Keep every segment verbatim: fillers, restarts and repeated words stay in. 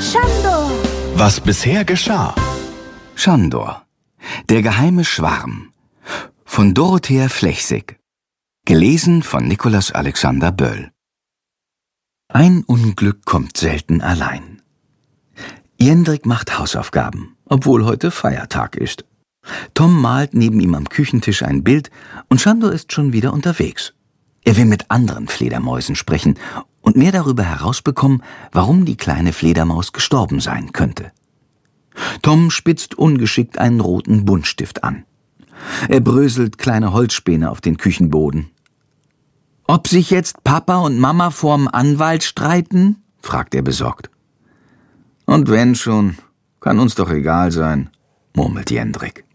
Schandor. Was bisher geschah. Schandor. Der geheime Schwarm. Von Dorothea Flechsig. Gelesen von Nikolaus Alexander Böll. Ein Unglück kommt selten allein. Jendrik macht Hausaufgaben, obwohl heute Feiertag ist. Tom malt neben ihm am Küchentisch ein Bild und Schandor ist schon wieder unterwegs. Er will mit anderen Fledermäusen sprechen und mehr darüber herausbekommen, warum die kleine Fledermaus gestorben sein könnte. Tom spitzt ungeschickt einen roten Buntstift an. Er bröselt kleine Holzspäne auf den Küchenboden. »Ob sich jetzt Papa und Mama vorm Anwalt streiten?« fragt er besorgt. »Und wenn schon, kann uns doch egal sein«, murmelt Jendrik.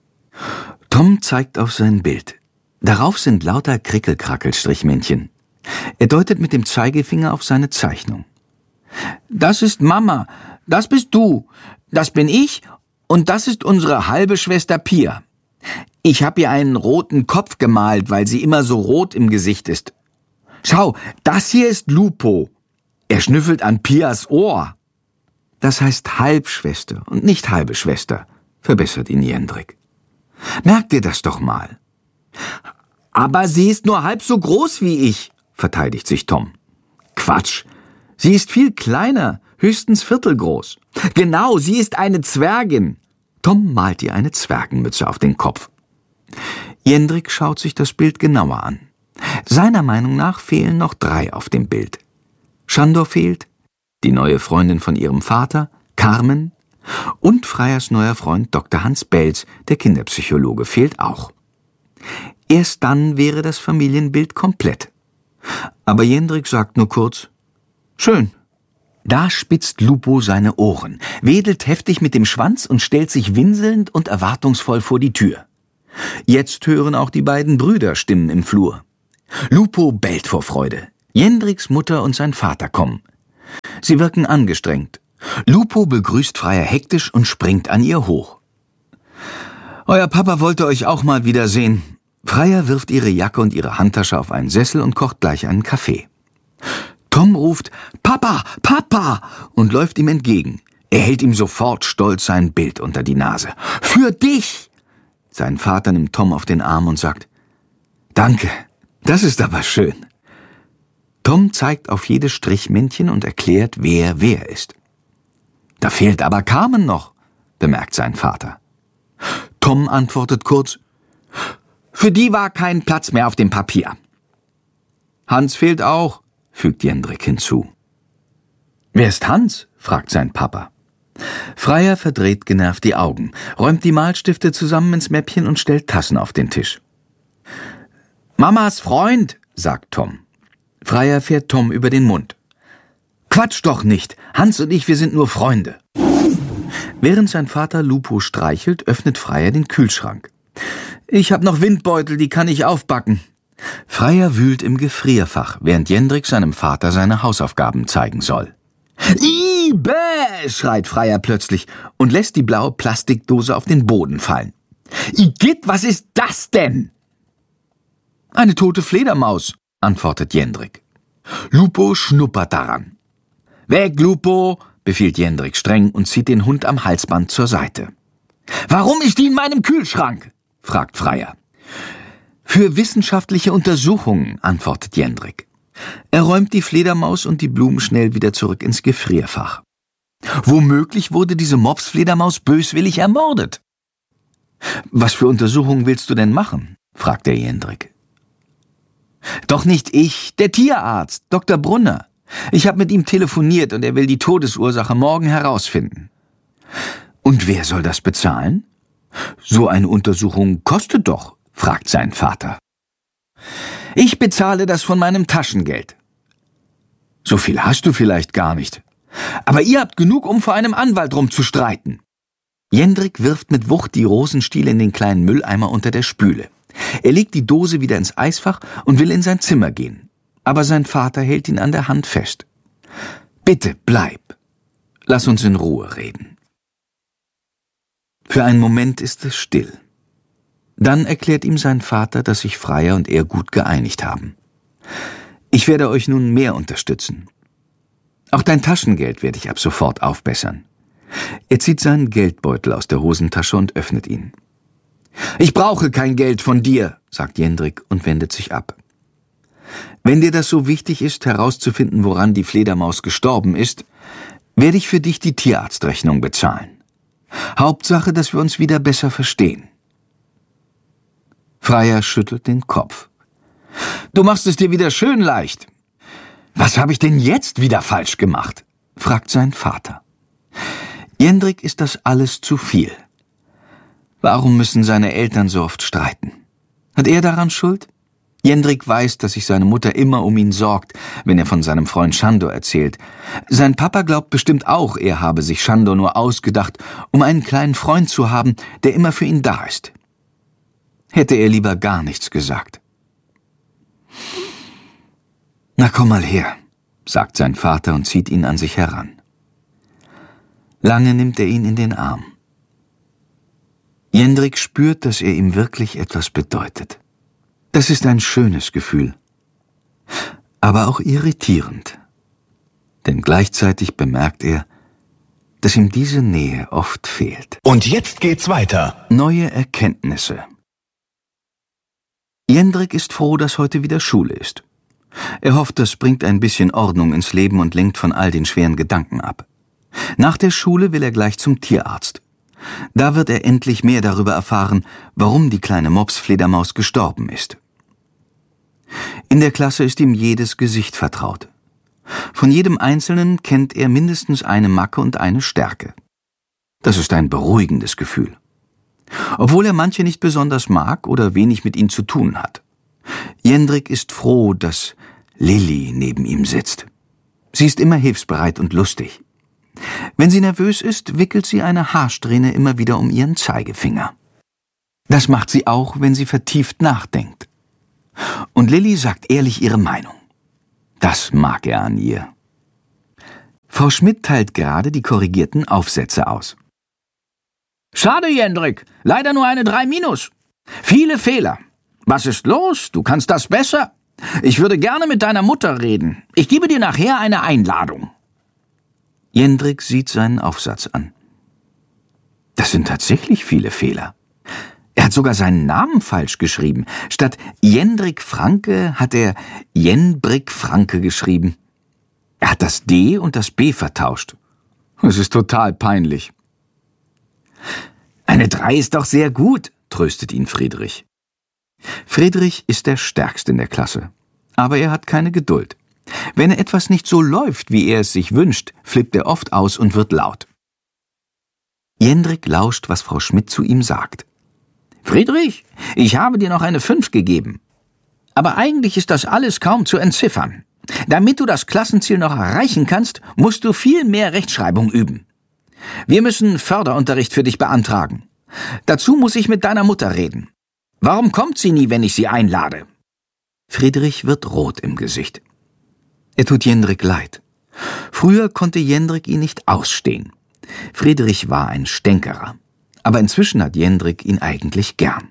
Tom zeigt auf sein Bild. Darauf sind lauter Krickelkrackel-Strichmännchen. Er deutet mit dem Zeigefinger auf seine Zeichnung. »Das ist Mama, das bist du, das bin ich und das ist unsere halbe Schwester Pia. Ich habe ihr einen roten Kopf gemalt, weil sie immer so rot im Gesicht ist. Schau, das hier ist Lupo. Er schnüffelt an Pias Ohr.« »Das heißt Halbschwester und nicht halbe Schwester«, verbessert ihn Jendrik. »Merk dir das doch mal.« »Aber sie ist nur halb so groß wie ich«, verteidigt sich Tom. »Quatsch, sie ist viel kleiner, höchstens viertelgroß. Genau, sie ist eine Zwergin.« Tom malt ihr eine Zwergenmütze auf den Kopf. Jendrik schaut sich das Bild genauer an. Seiner Meinung nach fehlen noch drei auf dem Bild. Schandor fehlt, die neue Freundin von ihrem Vater, Carmen, und Freyers neuer Freund Doktor Hans Belz, der Kinderpsychologe, fehlt auch. Erst dann wäre das Familienbild komplett. Aber Jendrik sagt nur kurz, »Schön.« Da spitzt Lupo seine Ohren, wedelt heftig mit dem Schwanz und stellt sich winselnd und erwartungsvoll vor die Tür. Jetzt hören auch die beiden Brüder Stimmen im Flur. Lupo bellt vor Freude. Jendriks Mutter und sein Vater kommen. Sie wirken angestrengt. Lupo begrüßt Freyer hektisch und springt an ihr hoch. »Euer Papa wollte euch auch mal wiedersehen.« Freyer wirft ihre Jacke und ihre Handtasche auf einen Sessel und kocht gleich einen Kaffee. Tom ruft »Papa, Papa!« und läuft ihm entgegen. Er hält ihm sofort stolz sein Bild unter die Nase. »Für dich!« Sein Vater nimmt Tom auf den Arm und sagt, »Danke, das ist aber schön.« Tom zeigt auf jedes Strichmännchen und erklärt, wer wer ist. »Da fehlt aber Carmen noch«, bemerkt sein Vater. Tom antwortet kurz, »Für die war kein Platz mehr auf dem Papier.« »Hans fehlt auch«, fügt Jendrik hinzu. »Wer ist Hans?« fragt sein Papa. Freyer verdreht genervt die Augen, räumt die Malstifte zusammen ins Mäppchen und stellt Tassen auf den Tisch. »Mamas Freund«, sagt Tom. Freyer fährt Tom über den Mund. »Quatsch doch nicht, Hans und ich, wir sind nur Freunde.« Während sein Vater Lupo streichelt, öffnet Freyer den Kühlschrank. »Ich hab noch Windbeutel, die kann ich aufbacken.« Freyer wühlt im Gefrierfach, während Jendrik seinem Vater seine Hausaufgaben zeigen soll. »Ih, bäh«, schreit Freyer plötzlich und lässt die blaue Plastikdose auf den Boden fallen. »Igitt, was ist das denn?« »Eine tote Fledermaus«, antwortet Jendrik. Lupo schnuppert daran. »Weg, Lupo«, befiehlt Jendrik streng und zieht den Hund am Halsband zur Seite. »Warum ist die in meinem Kühlschrank?« fragt Freyer. »Für wissenschaftliche Untersuchungen«, antwortet Jendrik. Er räumt die Fledermaus und die Blumen schnell wieder zurück ins Gefrierfach. Womöglich wurde diese Mopsfledermaus böswillig ermordet. »Was für Untersuchungen willst du denn machen?« fragt der Jendrik. »Doch nicht ich, der Tierarzt, Doktor Brunner. Ich habe mit ihm telefoniert und er will die Todesursache morgen herausfinden.« »Und wer soll das bezahlen?« »So eine Untersuchung kostet doch«, fragt sein Vater. »Ich bezahle das von meinem Taschengeld.« »So viel hast du vielleicht gar nicht. Aber ihr habt genug, um vor einem Anwalt rumzustreiten.« Jendrik wirft mit Wucht die Rosenstiele in den kleinen Mülleimer unter der Spüle. Er legt die Dose wieder ins Eisfach und will in sein Zimmer gehen. Aber sein Vater hält ihn an der Hand fest. »Bitte, bleib. Lass uns in Ruhe reden.« Für einen Moment ist es still. Dann erklärt ihm sein Vater, dass sich Freyer und er gut geeinigt haben. »Ich werde euch nun mehr unterstützen. Auch dein Taschengeld werde ich ab sofort aufbessern. Er zieht seinen Geldbeutel aus der Hosentasche und öffnet ihn. »Ich brauche kein Geld von dir«, sagt Jendrik und wendet sich ab. »Wenn dir das so wichtig ist, herauszufinden, woran die Fledermaus gestorben ist, werde ich für dich die Tierarztrechnung bezahlen. Hauptsache, dass wir uns wieder besser verstehen.« Freier schüttelt den Kopf. »Du machst es dir wieder schön leicht.« »Was habe ich denn jetzt wieder falsch gemacht?« fragt sein Vater. Jendrik ist das alles zu viel. Warum müssen seine Eltern so oft streiten? Hat er daran Schuld? Jendrik weiß, dass sich seine Mutter immer um ihn sorgt, wenn er von seinem Freund Sándor erzählt. Sein Papa glaubt bestimmt auch, er habe sich Sándor nur ausgedacht, um einen kleinen Freund zu haben, der immer für ihn da ist. Hätte er lieber gar nichts gesagt. »Na, komm mal her«, sagt sein Vater und zieht ihn an sich heran. Lange nimmt er ihn in den Arm. Jendrik spürt, dass er ihm wirklich etwas bedeutet. Das ist ein schönes Gefühl, aber auch irritierend. Denn gleichzeitig bemerkt er, dass ihm diese Nähe oft fehlt. Und jetzt geht's weiter. Neue Erkenntnisse. Jendrik ist froh, dass heute wieder Schule ist. Er hofft, das bringt ein bisschen Ordnung ins Leben und lenkt von all den schweren Gedanken ab. Nach der Schule will er gleich zum Tierarzt. Da wird er endlich mehr darüber erfahren, warum die kleine Mopsfledermaus gestorben ist. In der Klasse ist ihm jedes Gesicht vertraut. Von jedem Einzelnen kennt er mindestens eine Macke und eine Stärke. Das ist ein beruhigendes Gefühl. Obwohl er manche nicht besonders mag oder wenig mit ihnen zu tun hat. Jendrik ist froh, dass Lilli neben ihm sitzt. Sie ist immer hilfsbereit und lustig. Wenn sie nervös ist, wickelt sie eine Haarsträhne immer wieder um ihren Zeigefinger. Das macht sie auch, wenn sie vertieft nachdenkt. Und Lilli sagt ehrlich ihre Meinung. Das mag er an ihr. Frau Schmidt teilt gerade die korrigierten Aufsätze aus. »Schade, Jendrik, leider nur eine drei minus. Viele Fehler. Was ist los? Du kannst das besser. Ich würde gerne mit deiner Mutter reden. Ich gebe dir nachher eine Einladung.« Jendrik sieht seinen Aufsatz an. Das sind tatsächlich viele Fehler. Er hat sogar seinen Namen falsch geschrieben. Statt Jendrik Franke hat er Jenbrik Franke geschrieben. Er hat das D und das B vertauscht. Es ist total peinlich. »Eine drei ist doch sehr gut«, tröstet ihn Friedrich. Friedrich ist der Stärkste in der Klasse, aber er hat keine Geduld. Wenn etwas nicht so läuft, wie er es sich wünscht, flippt er oft aus und wird laut. Jendrik lauscht, was Frau Schmidt zu ihm sagt. »Friedrich, ich habe dir noch eine fünf gegeben. Aber eigentlich ist das alles kaum zu entziffern. Damit du das Klassenziel noch erreichen kannst, musst du viel mehr Rechtschreibung üben. Wir müssen Förderunterricht für dich beantragen. Dazu muss ich mit deiner Mutter reden. Warum kommt sie nie, wenn ich sie einlade?« Friedrich wird rot im Gesicht. Er tut Jendrik leid. Früher konnte Jendrik ihn nicht ausstehen. Friedrich war ein Stänkerer. Aber inzwischen hat Jendrik ihn eigentlich gern.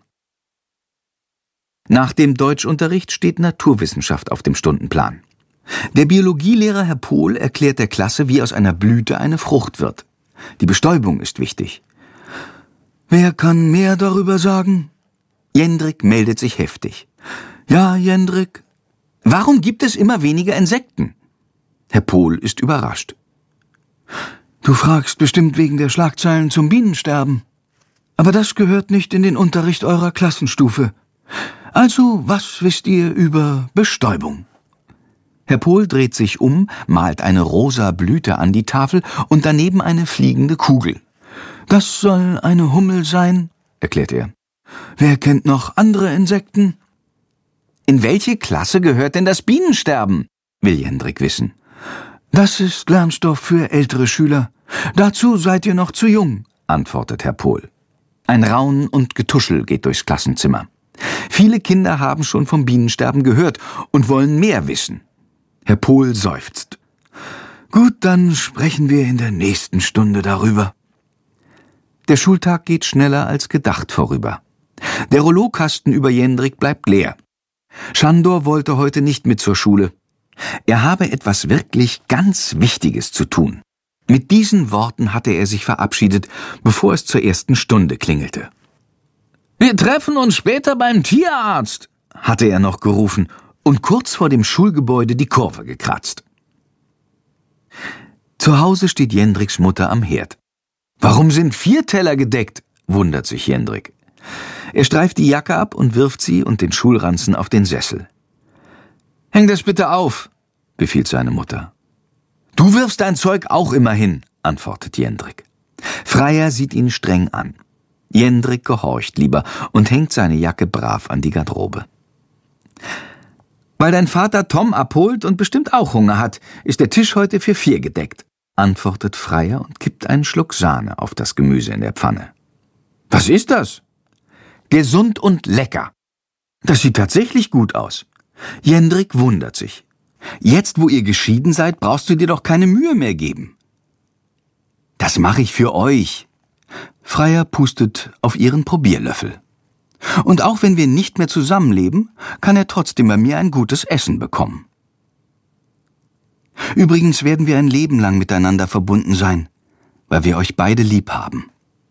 Nach dem Deutschunterricht steht Naturwissenschaft auf dem Stundenplan. Der Biologielehrer Herr Pohl erklärt der Klasse, wie aus einer Blüte eine Frucht wird. Die Bestäubung ist wichtig. »Wer kann mehr darüber sagen?« Jendrik meldet sich heftig. »Ja, Jendrik.« »Warum gibt es immer weniger Insekten?« Herr Pohl ist überrascht. »Du fragst bestimmt wegen der Schlagzeilen zum Bienensterben. Aber das gehört nicht in den Unterricht eurer Klassenstufe. Also, was wisst ihr über Bestäubung?« Herr Pohl dreht sich um, malt eine rosa Blüte an die Tafel und daneben eine fliegende Kugel. »Das soll eine Hummel sein«, erklärt er. »Wer kennt noch andere Insekten?« »In welche Klasse gehört denn das Bienensterben?« will Jendrik wissen. »Das ist Lernstoff für ältere Schüler. Dazu seid ihr noch zu jung«, antwortet Herr Pohl. Ein Raunen und Getuschel geht durchs Klassenzimmer. Viele Kinder haben schon vom Bienensterben gehört und wollen mehr wissen. Herr Pohl seufzt. »Gut, dann sprechen wir in der nächsten Stunde darüber.« Der Schultag geht schneller als gedacht vorüber. Der Rollokasten über Jendrik bleibt leer. Sándor wollte heute nicht mit zur Schule. Er habe etwas wirklich ganz Wichtiges zu tun. Mit diesen Worten hatte er sich verabschiedet, bevor es zur ersten Stunde klingelte. »Wir treffen uns später beim Tierarzt«, hatte er noch gerufen und kurz vor dem Schulgebäude die Kurve gekratzt. Zu Hause steht Jendriks Mutter am Herd. »Warum sind vier Teller gedeckt?« wundert sich Jendrik. Er streift die Jacke ab und wirft sie und den Schulranzen auf den Sessel. »Häng das bitte auf«, befiehlt seine Mutter. »Du wirfst dein Zeug auch immer hin«, antwortet Jendrik. Freier sieht ihn streng an. Jendrik gehorcht lieber und hängt seine Jacke brav an die Garderobe. »Weil dein Vater Tom abholt und bestimmt auch Hunger hat, ist der Tisch heute für vier gedeckt«, antwortet Freier und kippt einen Schluck Sahne auf das Gemüse in der Pfanne. »Was ist das?« »Gesund und lecker. Das sieht tatsächlich gut aus.« Jendrik wundert sich. »Jetzt, wo ihr geschieden seid, brauchst du dir doch keine Mühe mehr geben.« »Das mache ich für euch.« Freier pustet auf ihren Probierlöffel. »Und auch wenn wir nicht mehr zusammenleben, kann er trotzdem bei mir ein gutes Essen bekommen. Übrigens werden wir ein Leben lang miteinander verbunden sein, weil wir euch beide lieb haben.«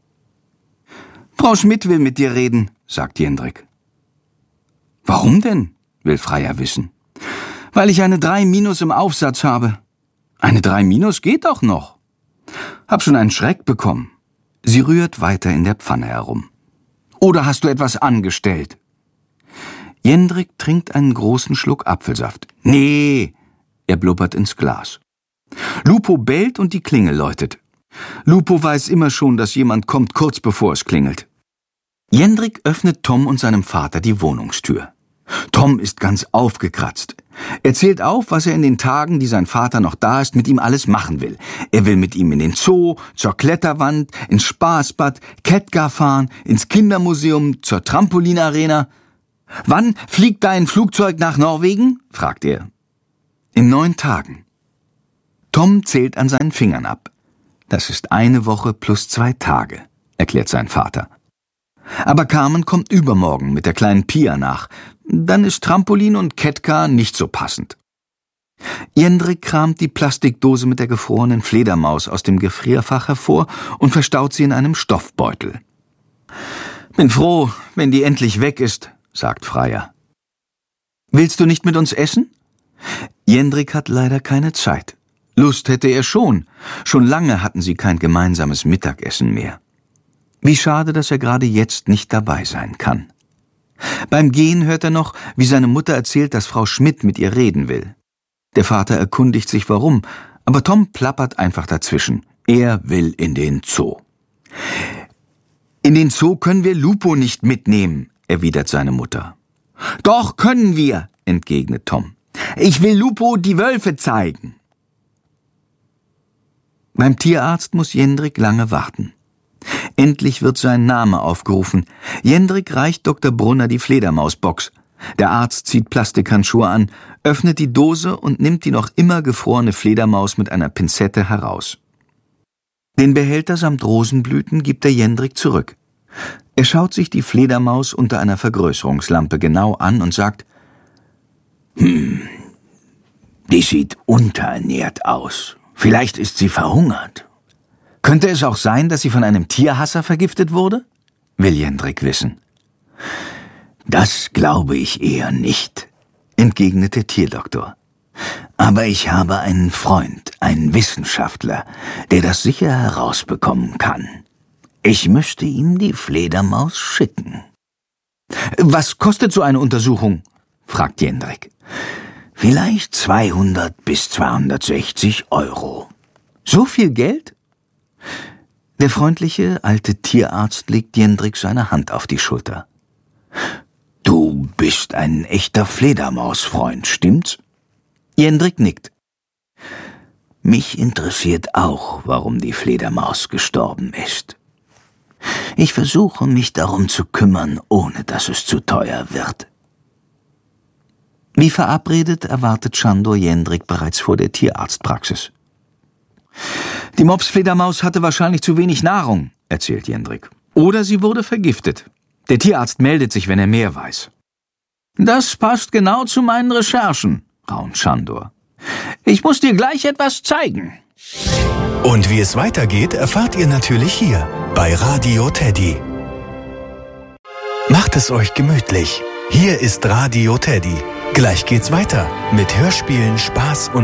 »Frau Schmidt will mit dir reden«, sagt Jendrik. »Warum denn?«, will Freier wissen. »Weil ich eine drei minus im Aufsatz habe.« »Eine drei minus geht doch noch.« »Hab schon einen Schreck bekommen.« Sie rührt weiter in der Pfanne herum. »Oder hast du etwas angestellt?« Jendrik trinkt einen großen Schluck Apfelsaft. »Nee«, er blubbert ins Glas. Lupo bellt und die Klingel läutet. Lupo weiß immer schon, dass jemand kommt, kurz bevor es klingelt. Jendrik öffnet Tom und seinem Vater die Wohnungstür. Tom ist ganz aufgekratzt. Er zählt auf, was er in den Tagen, die sein Vater noch da ist, mit ihm alles machen will. Er will mit ihm in den Zoo, zur Kletterwand, ins Spaßbad, Kettgar fahren, ins Kindermuseum, zur Trampolinarena. »Wann fliegt dein Flugzeug nach Norwegen?« fragt er. »In neun Tagen.« Tom zählt an seinen Fingern ab. »Das ist eine Woche plus zwei Tage«, erklärt sein Vater. »Aber Carmen kommt übermorgen mit der kleinen Pia nach. Dann ist Trampolin und Kettgar nicht so passend.« Jendrik kramt die Plastikdose mit der gefrorenen Fledermaus aus dem Gefrierfach hervor und verstaut sie in einem Stoffbeutel. »Bin froh, wenn die endlich weg ist«, sagt Freier. »Willst du nicht mit uns essen?« Jendrik hat leider keine Zeit. Lust hätte er schon. Schon lange hatten sie kein gemeinsames Mittagessen mehr. Wie schade, dass er gerade jetzt nicht dabei sein kann. Beim Gehen hört er noch, wie seine Mutter erzählt, dass Frau Schmidt mit ihr reden will. Der Vater erkundigt sich warum, aber Tom plappert einfach dazwischen. Er will in den Zoo. »In den Zoo können wir Lupo nicht mitnehmen«, erwidert seine Mutter. »Doch, können wir«, entgegnet Tom. »Ich will Lupo die Wölfe zeigen.« Beim Tierarzt muss Jendrik lange warten. Endlich wird sein Name aufgerufen. Jendrik reicht Doktor Brunner die Fledermausbox. Der Arzt zieht Plastikhandschuhe an, öffnet die Dose und nimmt die noch immer gefrorene Fledermaus mit einer Pinzette heraus. Den Behälter samt Rosenblüten gibt er Jendrik zurück. Er schaut sich die Fledermaus unter einer Vergrößerungslampe genau an und sagt: »Hm, die sieht unterernährt aus. Vielleicht ist sie verhungert.« »Könnte es auch sein, dass sie von einem Tierhasser vergiftet wurde?« will Jendrik wissen. »Das glaube ich eher nicht«, entgegnet der Tierdoktor. »Aber ich habe einen Freund, einen Wissenschaftler, der das sicher herausbekommen kann. Ich müsste ihm die Fledermaus schicken.« »Was kostet so eine Untersuchung?« fragt Jendrik. »Vielleicht zweihundert bis zweihundertsechzig Euro.« »So viel Geld?« Der freundliche, alte Tierarzt legt Jendrik seine Hand auf die Schulter. »Du bist ein echter Fledermausfreund, stimmt's?« Jendrik nickt. »Mich interessiert auch, warum die Fledermaus gestorben ist. Ich versuche, mich darum zu kümmern, ohne dass es zu teuer wird.« Wie verabredet erwartet Chandor Jendrik bereits vor der Tierarztpraxis. »Die Mopsfledermaus hatte wahrscheinlich zu wenig Nahrung«, erzählt Jendrik. »Oder sie wurde vergiftet. Der Tierarzt meldet sich, wenn er mehr weiß.« »Das passt genau zu meinen Recherchen«, raunt Chandor. Ich muss dir gleich etwas zeigen. Und wie es weitergeht, erfahrt ihr natürlich hier bei Radio Teddy. Macht es euch gemütlich. Hier ist Radio Teddy. Gleich geht's weiter mit Hörspielen, Spaß und